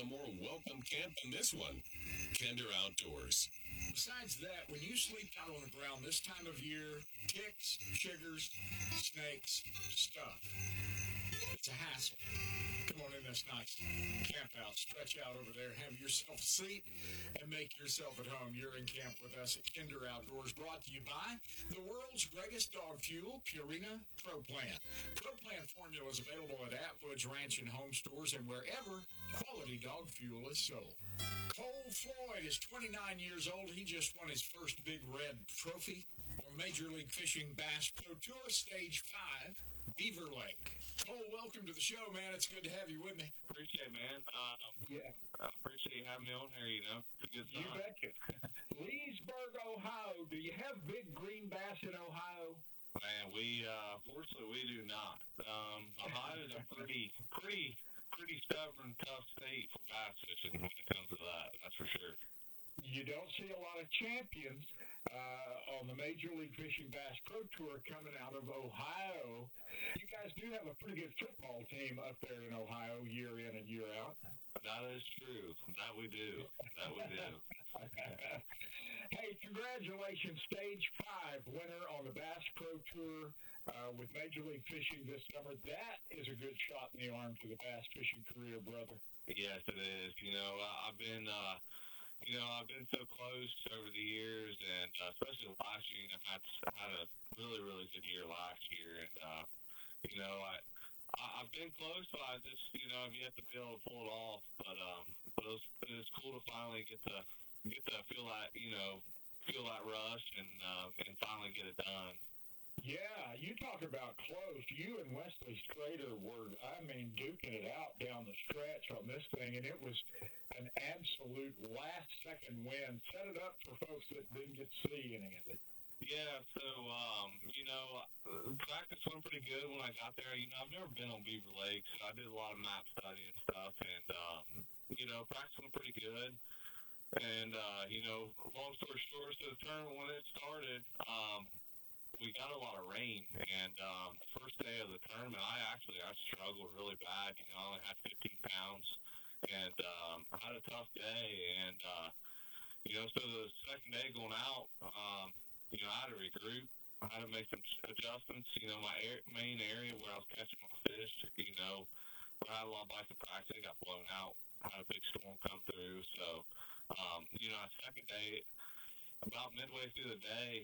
a more welcome camp than this one. Kinder Outdoors. Besides that, when you sleep out on the ground this time of year, ticks, chiggers, snakes, stuff. It's a hassle. Come on in this nice camp out, stretch out over there, have yourself a seat, and make yourself at home. You're in camp with us at Kinder Outdoors, brought to you by the world's greatest dog fuel, Purina Pro Plan. Pro Plan formula is available at Atwood's Ranch and Home Stores and wherever quality dog fuel is sold. Cole Floyd is 29 years old. He just won his first Big Red trophy on Major League Fishing Bass Pro Tour Stage 5, Beaver Lake. Cole, welcome to the show, man. It's good to have you with me. Appreciate it, man. I appreciate you having me on here, you know. It's a good time. You betcha. Leesburg, Ohio. Do you have big green bass in Ohio? Man, fortunately, we do not. Ohio is a pretty stubborn, tough state for bass fishing when it comes to that. That's for sure. You don't see a lot of champions on the Major League Fishing Bass Pro Tour coming out of Ohio. You guys do have a pretty good football team up there in Ohio year in and year out. That is true. That we do. Hey, congratulations, Stage 5 winner on the Bass Pro Tour with Major League Fishing this summer. That is a good shot in the arm to the bass fishing career, brother. Yes, it is. You know, I've been so close over the years, and especially last year, I had a really, really good year last year, and I've been close, so I just, I've yet to be able to pull it off, but it was cool to finally get to feel that rush and finally get it done. Yeah, you talk about close. You and Wesley Strader were, duking it out down the stretch on this thing, and it was an absolute last-second win. Set it up for folks that didn't get to see any of it. Yeah, so, practice went pretty good when I got there. I've never been on Beaver Lake, so I did a lot of map study and stuff, and, practice went pretty good. And, long story short, so the tournament, when it started, we got a lot of rain, and first day of the tournament, I struggled really bad. I only had 15 pounds, and I had a tough day, and, so the second day going out, I had to regroup. I had to make some adjustments. My main area where I was catching my fish, where I had a lot of bites in practice, it got blown out. I had a big storm come through, so, second day, about midway through the day,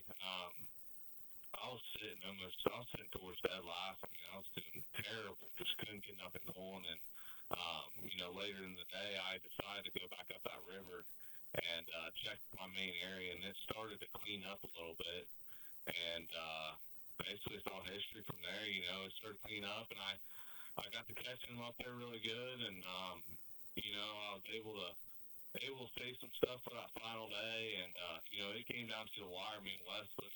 I was sitting towards dead last. I was doing terrible. Just couldn't get nothing going. And, later in the day, I decided to go back up that river and check my main area. And it started to clean up a little bit. And basically, it's all history from there. It started to clean up. And I got to catching them up there really good. And, I was able to say some stuff for that final day, and it came down to the wire. Wesley,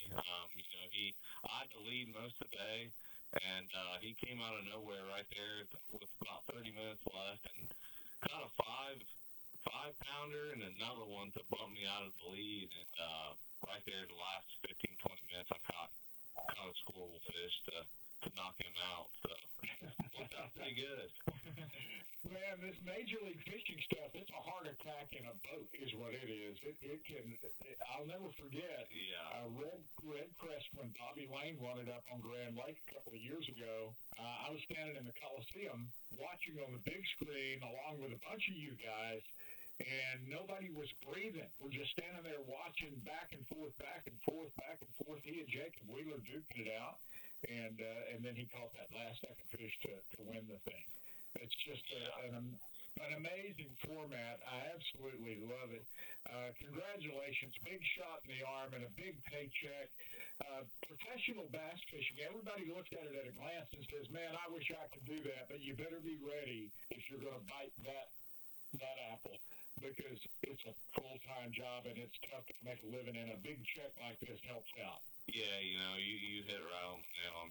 I had to lead most of the day, and he came out of nowhere right there with about 30 minutes left, and caught a five pounder and another one to bump me out of the lead. And right there, the last 15, 20 minutes, I caught a squirrel fish to knock him out. So worked out pretty good. Man, this Major League Fishing stuff, it's a heart attack in a boat is what it is. I'll never forget. Yeah. Red Crest, when Bobby Lane won it up on Grand Lake a couple of years ago, I was standing in the Coliseum watching on the big screen along with a bunch of you guys, and nobody was breathing. We're just standing there watching back and forth, back and forth, back and forth. He and Jacob Wheeler duking it out, and then he caught that last second fish to win the thing. It's just an amazing format. I absolutely love it. Congratulations. Big shot in the arm and a big paycheck. Professional bass fishing, everybody looks at it at a glance and says, man, I wish I could do that, but you better be ready if you're going to bite that apple, because it's a full-time job and it's tough to make a living, and a big check like this helps out. Yeah, you hit it right on the nail.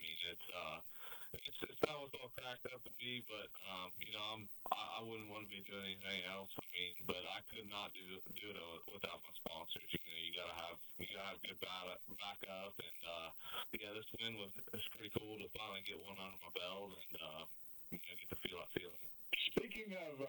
It's not what it's all cracked up to be, but I wouldn't want to be doing anything else. But I could not do it without my sponsors. You gotta have good backup, and this win it's pretty cool to finally get one under my belt and get to feel that feeling. Speaking of